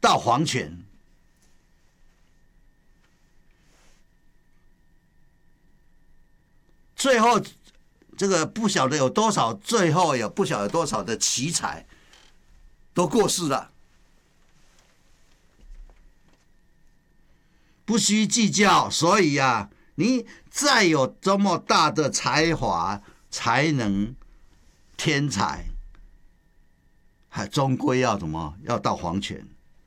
到黄泉。最后这个不晓得有多少，最后有不晓得有多少的奇才都过世了。不需计较，所以啊，你再有这么大的才华、才能、天才，还终归要什么？要到黄泉。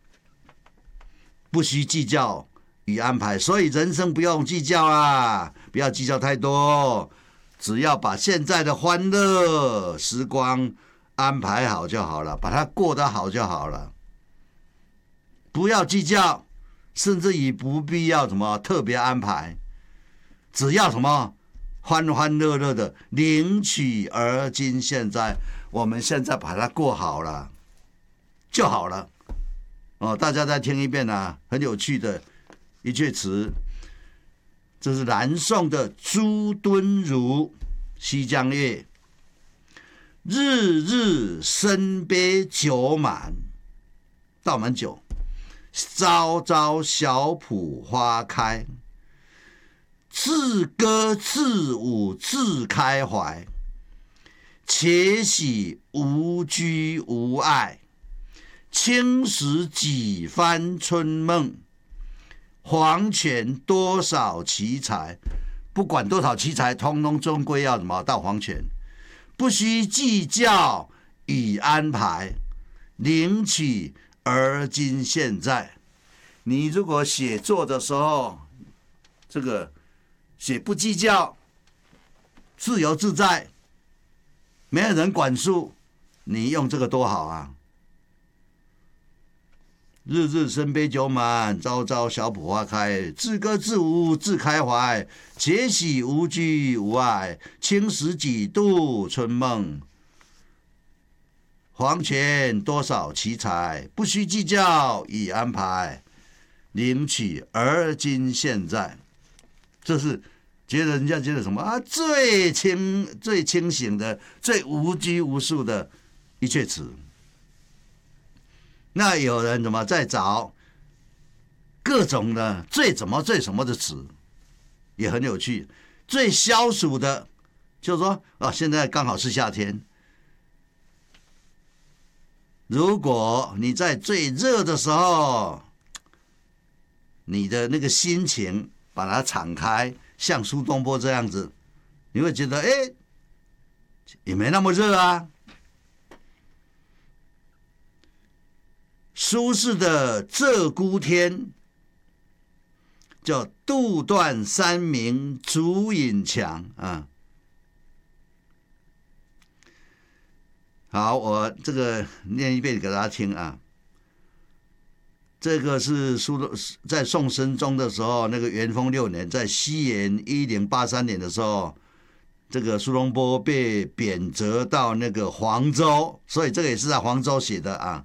不需计较与安排，所以人生不用计较啊，不要计较太多，只要把现在的欢乐时光安排好就好了，把它过得好就好了。不要计较，甚至于不必要什么特别安排，只要什么欢欢乐乐的领取而今现在，我们现在把它过好了就好了。哦，大家再听一遍啊，很有趣的一阙词，这是南宋的朱敦儒《西江月》：日日深杯酒满，倒满酒，朝朝小圃花开，自歌自舞自开怀，且喜无拘无碍，轻识几番春梦，黄泉多少奇才，不管多少奇才，通通终归要什么？到黄泉。不需计较与安排，领取而今现在。你如果写作的时候，这个写不计较，自由自在，没有人管束，你用这个多好啊！日日深杯酒满，朝朝小圃花开。自歌自舞自开怀，且喜无拘无碍，轻识几度春梦。黄泉多少奇才，不需计较已安排，领取而今现在。这是觉得人家觉得什么啊？最清醒的、最无拘无束的一阙词。那有人怎么在找各种的最什么的词，也很有趣。最消暑的，就是说现在刚好是夏天。如果你在最热的时候，你的那个心情把它敞开，像苏东坡这样子，你会觉得也没那么热啊。苏轼的《鹧鸪天》叫杜断山明烛影强啊。好，我这个念一遍给大家听啊。这个是在宋神宗的时候，那个元丰6年，在西元1083年的时候，这个苏东坡被贬谪到那个黄州，所以这个也是在黄州写的啊。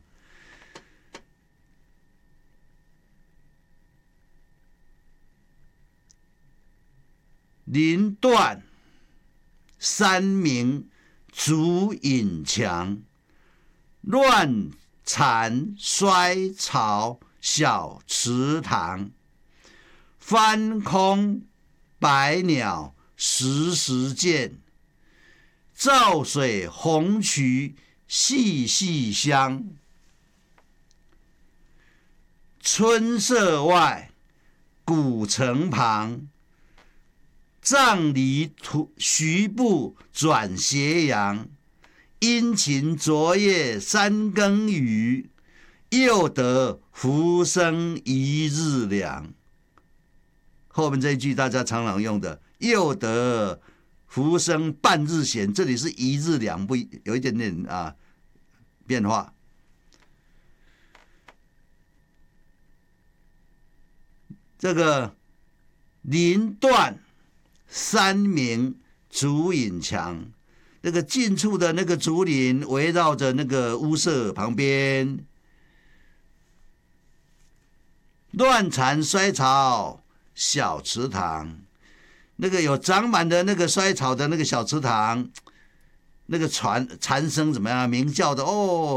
林断山明烛影强，乱蝉衰草小池塘。翻空百鸟时时见，照水红渠细细香。春舍外，古城旁，杖藜徐步转斜阳。殷勤昨夜三更雨，又得浮生一日凉。后面这一句大家常常用的，又得浮生半日闲，这里是一日凉，不有一点点变化。这个林断山明烛影强，那个近处的那个竹林围绕着那个屋舍旁边，乱蝉衰草小池塘，那个有长满的那个衰草的那个小池塘，那个蝉声怎么样鸣叫的